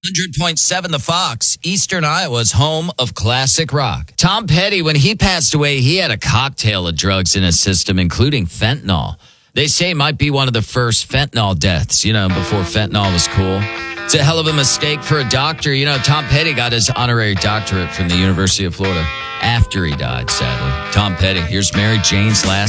100.7 The Fox, Eastern Iowa's home of classic rock. Tom Petty, when he passed away, he had a cocktail of drugs in his system, including fentanyl. They say it might be one of the first fentanyl deaths, before fentanyl was cool. It's a hell of a mistake for a doctor. Tom Petty got his honorary doctorate from the University of Florida after he died, sadly. Tom Petty, here's Mary Jane's last